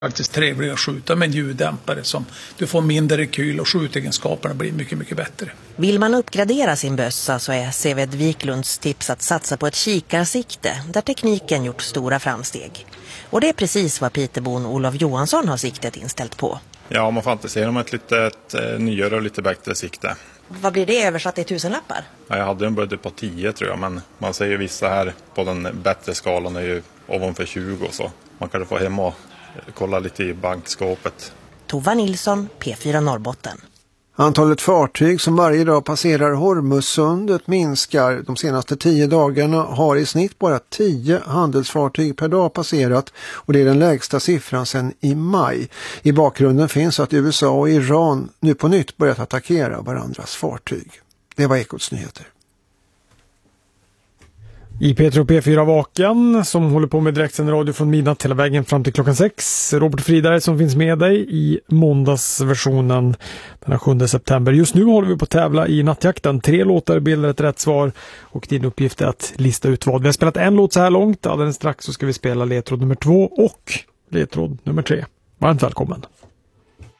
Faktiskt trevligare att skjuta med en ljuddämpare som du får mindre rekyl och skjutegenskaperna blir mycket, mycket bättre. Vill man uppgradera sin bössa så är Seved Wiklunds tips att satsa på ett kikarsikte där tekniken gjort stora framsteg. Och det är precis vad Pitebon Olof Johansson har siktet inställt på. Ja, man fantiserar om ett lite nyare och lite bättre sikte. Vad blir det översatt i 1000-lappar? Ja, jag hade en budget på 10 tror jag, men man säger vissa här på den bättre skalan är ju ovanför 20 och så. Man kan få hem och kolla lite i bankskåpet. Tova Nilsson, P4 Norrbotten. Antalet fartyg som varje dag passerar Hormuzsundet minskar. De senaste 10 dagarna har i snitt bara 10 handelsfartyg per dag passerat och det är den lägsta siffran sedan i maj. I bakgrunden finns att USA och Iran nu på nytt börjat attackera varandras fartyg. Det var Ekots nyheter. I Petro P4 Vaken som håller på med direktsänd radio från midnatt hela vägen fram till klockan 6. Robert Friberg som finns med dig i måndagsversionen den 7 september. Just nu håller vi på att tävla i nattjakten. 3 låtar bildar ett rätt svar och din uppgift är att lista ut vad. Vi har spelat en låt så här långt. Alldeles strax så ska vi spela ledtråd nummer 2 och ledtråd nummer 3. Varmt välkommen!